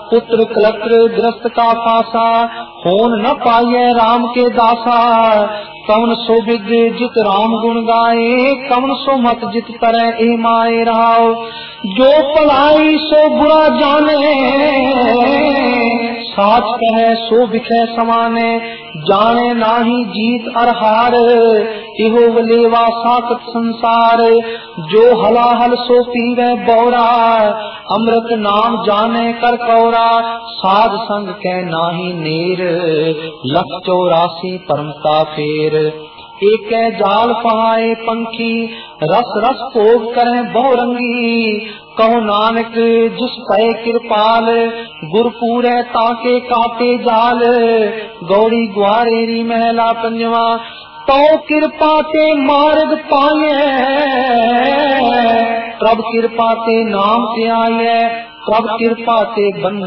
पुत्र कलत्र ग्रस्त का फासा, होन न पाइए राम के दासा। कवन सो विद्य जित राम गुण गाए, कवन सो मत जित तरह ए माए रहाओ। जो पलाई सो बुरा जाने, साच कहे सो बिखे समाने। जाने नाही जीत अर हार, इहो वलेवा साकत संसार। जो हलाहल सो पीवे बौरा, अमृत नाम जाने कर कौरा। साध संग के नाही नेर, 184 परमता फेर। एक जाल पहाए पंखी, रस रस भोग करे बहुरंगी। कहो नानक जिस पै कृपाल, गुरपूरे ताके काटे जाल। गौरी ग्वारेरी महला पंजवा, तो कृपा ते मार्ग पाए। प्रभ कृपा ते नाम ते आए, प्रभ कृपा ते बन